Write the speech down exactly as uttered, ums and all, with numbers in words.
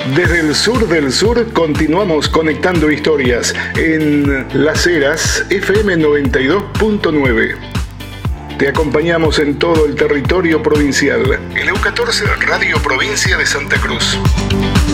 Desde el sur del sur continuamos conectando historias en Las Heras F M noventa y dos punto nueve. Te acompañamos en todo el territorio provincial. El E U catorce Radio Provincia de Santa Cruz.